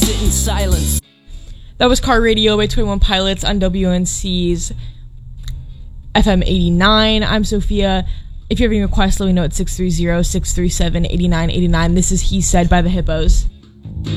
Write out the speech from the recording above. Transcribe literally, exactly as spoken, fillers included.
sit in silence. That was Car Radio by twenty-one Pilots on W N C's F M eighty-nine. I'm Sophia. If you have any requests, let me know at six three zero, six three seven, eight nine eight nine. This is He Said by the Hippos.